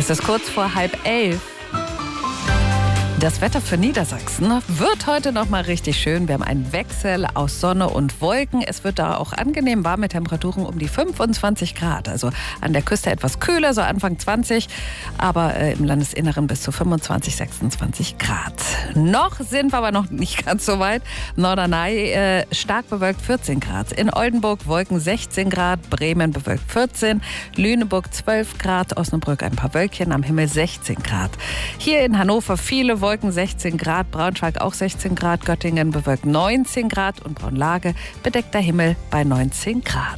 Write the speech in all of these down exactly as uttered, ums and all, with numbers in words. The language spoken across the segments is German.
Es ist kurz vor halb elf. Das Wetter für Niedersachsen wird heute noch mal richtig schön. Wir haben einen Wechsel aus Sonne und Wolken. Es wird da auch angenehm warm mit Temperaturen um die fünfundzwanzig Grad. Also an der Küste etwas kühler, so Anfang zwanzig, aber äh, im Landesinneren bis zu fünfundzwanzig, sechsundzwanzig Grad. Noch sind wir aber noch nicht ganz so weit. Norderney äh, stark bewölkt vierzehn Grad. In Oldenburg Wolken sechzehn Grad, Bremen bewölkt vierzehn, Lüneburg zwölf Grad, Osnabrück ein paar Wölkchen, am Himmel sechzehn Grad. Hier in Hannover viele Wolken. sechzehn Grad, Braunschweig auch sechzehn Grad, Göttingen bewölkt neunzehn Grad und Braunlage bedeckter Himmel bei neunzehn Grad.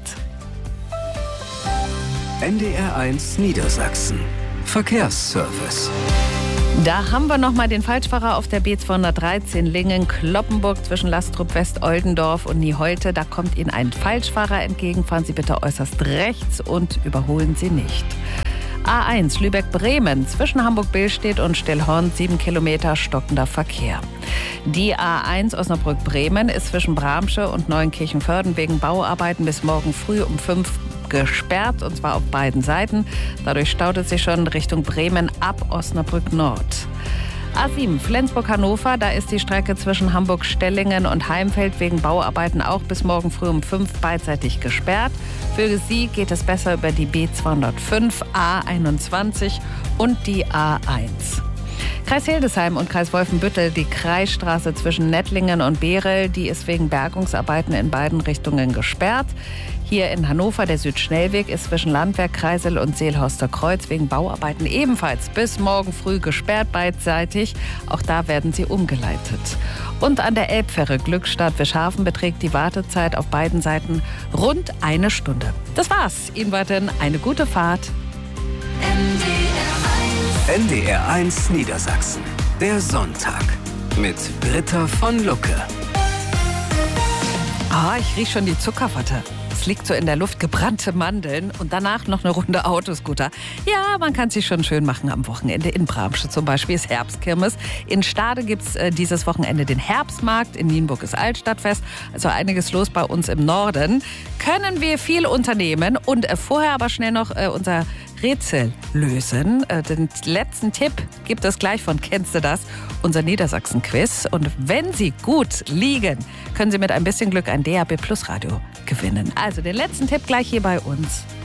N D R eins Niedersachsen. Verkehrsservice. Da haben wir nochmal den Falschfahrer auf der B zweihundertdreizehn Lingen-Kloppenburg zwischen Lastrup West, Oldendorf und Nieholte. Da kommt Ihnen ein Falschfahrer entgegen. Fahren Sie bitte äußerst rechts und überholen Sie nicht. A eins Lübeck-Bremen zwischen Hamburg-Billstedt und Stillhorn sieben Kilometer stockender Verkehr. Die A eins Osnabrück-Bremen ist zwischen Bramsche und Neuenkirchen-Vörden wegen Bauarbeiten bis morgen früh um fünf gesperrt, und zwar auf beiden Seiten. Dadurch staut es sich schon Richtung Bremen ab Osnabrück Nord. A sieben Flensburg-Hannover, da ist die Strecke zwischen Hamburg-Stellingen und Heimfeld wegen Bauarbeiten auch bis morgen früh um fünf beidseitig gesperrt. Für Sie geht es besser über die B zweihundertfünf, A einundzwanzig und die A eins. Kreis Hildesheim und Kreis Wolfenbüttel, die Kreisstraße zwischen Nettlingen und Behrel, die ist wegen Bergungsarbeiten in beiden Richtungen gesperrt. Hier in Hannover, der Südschnellweg ist zwischen Landwehr, Kreisel und Seelhorster Kreuz wegen Bauarbeiten ebenfalls bis morgen früh gesperrt beidseitig. Auch da werden sie umgeleitet. Und an der Elbfähre Glückstadt-Wischhafen beträgt die Wartezeit auf beiden Seiten rund eine Stunde. Das war's. Ihnen weiterhin eine gute Fahrt. N D R eins Niedersachsen. Der Sonntag mit Britta von Lucke. Ah, ich rieche schon die Zuckerwatte. Es liegt so in der Luft, gebrannte Mandeln und danach noch eine Runde Autoscooter. Ja, man kann sich schon schön machen am Wochenende. In Bramsche zum Beispiel ist Herbstkirmes. In Stade gibt es äh, dieses Wochenende den Herbstmarkt. In Nienburg ist Altstadtfest. Also einiges los bei uns im Norden. Können wir viel unternehmen und äh, vorher aber schnell noch äh, unser Rätsel lösen. Äh, den letzten Tipp gibt es gleich von Kennst du das? Unser Niedersachsen-Quiz. Und wenn Sie gut liegen, können Sie mit ein bisschen Glück ein D A B Plus Radio gewinnen. Also den letzten Tipp gleich hier bei uns.